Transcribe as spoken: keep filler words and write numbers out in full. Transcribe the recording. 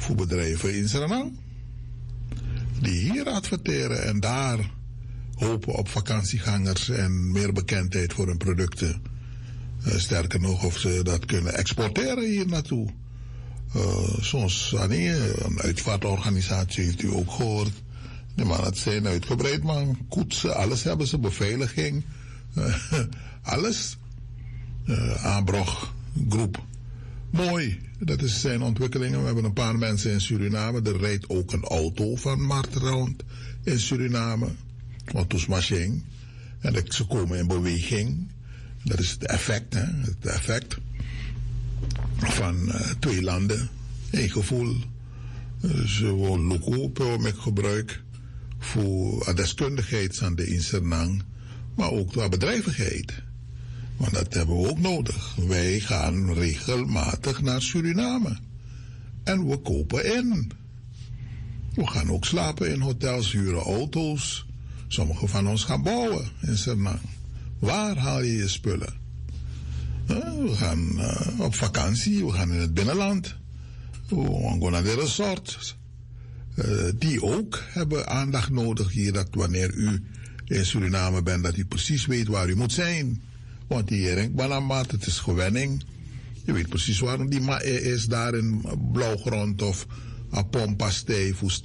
voor bedrijven in Suriname. Die hier adverteren en daar hopen op vakantiegangers en meer bekendheid voor hun producten. Uh, sterker nog, of ze dat kunnen exporteren hier naartoe. Uh, soms, nee, een uitvaartorganisatie heeft u ook gehoord. Nee, maar het zijn uitgebreid, man. Koetsen, alles hebben ze, beveiliging. Uh, alles. Uh, Aanbrog, groep. Mooi. Dat is zijn ontwikkelingen. We hebben een paar mensen in Suriname. Er rijdt ook een auto van Mart rond in Suriname. Auto's machine. En ze komen in beweging. Dat is het effect, hè. Het effect van uh, twee landen. Eén gevoel. Dus we lopen met gebruik voor deskundigheid aan de Insernang. Maar ook de bedrijvigheid. Want dat hebben we ook nodig. Wij gaan regelmatig naar Suriname. En we kopen in. We gaan ook slapen in hotels, huren auto's. Sommigen van ons gaan bouwen in Suriname. Waar haal je je spullen? We gaan uh, op vakantie, we gaan in het binnenland. We gaan naar de resorts. Uh, die ook hebben aandacht nodig hier. Dat wanneer u in Suriname bent, dat u precies weet waar u moet zijn. Want die Herinkbanamat, het is gewenning. Je weet precies waarom die ma is daar in blauwgrond of Apompastei,